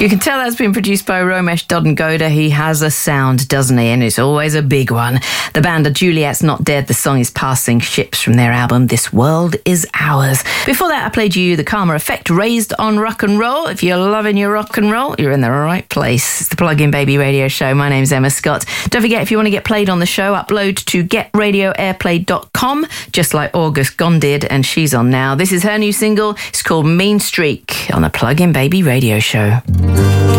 You can tell that's been produced by Romesh Doddengoda. He has a sound, doesn't he? And it's always a big one. The band are Juliet's Not Dead. The song is Passing Ships from their album This World Is Ours. Before that, I played you The Karma Effect, Raised on Rock and Roll. If you're loving your rock and roll, you're in the right place. It's the Plug-in Baby Radio Show. My name's Emma Scott. Don't forget, if you want to get played on the show, upload to getradioairplay.com, just like August Gone did, and she's on now. This is her new single. It's called Mean Streak on the Plug-in Baby Radio Show.